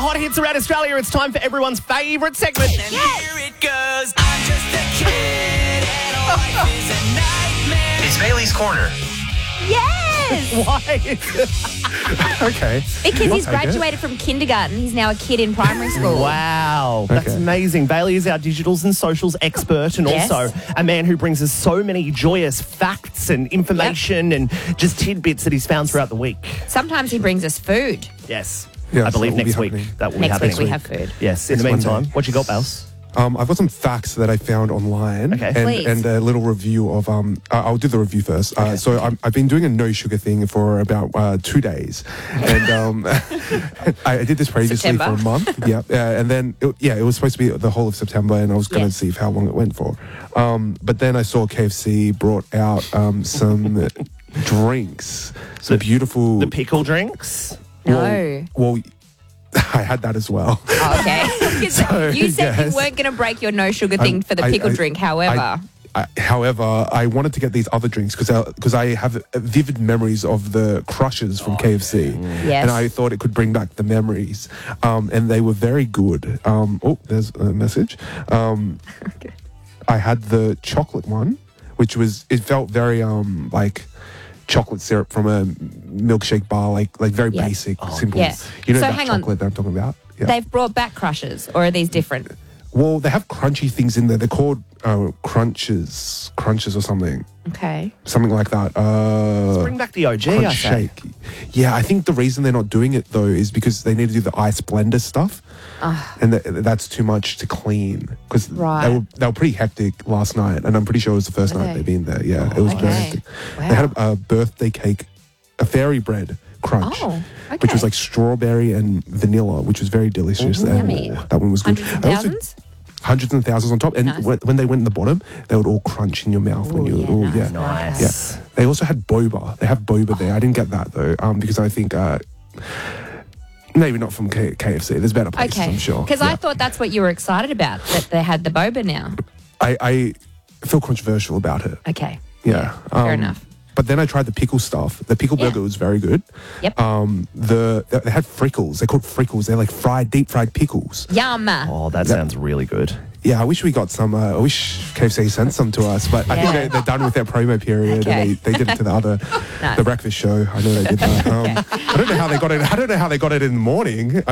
hot hits around Australia. It's time for everyone's favourite segment. And here it goes. I'm just a kid and life is a nightmare. It's Bailey's Corner. Yes! Why? Okay. Because he's I'll take it. graduated from kindergarten. He's now a kid in primary school. Wow, that's Okay. amazing. Bailey is our digitals and socials expert and Yes. also a man who brings us so many joyous facts and information and just tidbits that he's found throughout the week. Sometimes he brings us food. Yes. Yes, I believe that will be next week happening. that will be Next happening. week we have food. Yes, in the Next meantime, Monday. what you got, Bels? I've got some facts that I found online Okay. Please. and a little review of, I'll do the review first. So I've been doing a no sugar thing for about 2 days. And I did this previously September. for a month. Yeah. And then, it was supposed to be the whole of September and I was going to Yes. see how long it went for. But then I saw KFC brought out some drinks. Some beautiful... The pickle drinks? No. Well, I had that as well. Oh, okay. 'Cause you said you yes. weren't going to break your no sugar thing for the pickle drink. However, However, I wanted to get these other drinks because I have vivid memories of the crushes from KFC. Yes. And I thought it could bring back the memories. And they were very good. There's a message. I had the chocolate one, which it felt very like chocolate syrup from a milkshake bar, like very Yeah. basic, simple. Yeah. You know So that hang on. chocolate that I'm talking about? Yeah. they've brought back crushes, or are these different? Well, they have crunchy things in there. They're called crunches or something like that. Bring back the OG, I Crunch say. shake. Yeah, I think the reason they're not doing it though is because they need to do the ice blender stuff, and that's too much to clean. Because Right. they were pretty hectic last night, and I'm pretty sure it was the first night Okay. they've been there. Yeah, it was very Okay. hectic. Wow. They had a birthday cake, a fairy bread crunch, Oh, which was okay. like strawberry and vanilla, which was very delicious. And yummy. that one was good. Hundreds of I also- thousands? Hundreds and thousands on top, and Nice. when they went in the bottom, they would all crunch in your mouth when you. yeah, nice. Nice. Yeah. They also had boba. They have boba there. I didn't get that though, because I think maybe not from KFC. There's better places, Okay. I'm sure. Because I thought that's what you were excited about, that they had the boba now. I feel controversial about it. Okay. Yeah. Fair enough. But then I tried the pickle stuff. The pickle burger was very good. Yep. They had frickles. They're called frickles. They're like deep fried pickles. Yum. Oh, that sounds really good. Yeah, I wish we got some. I wish KFC sent some to us, but I Yeah. think they're done with their promo period, Okay. and they did it to the other, Nice. the breakfast show. I know they did that. I don't know how they got it. I don't know how they got it in the morning.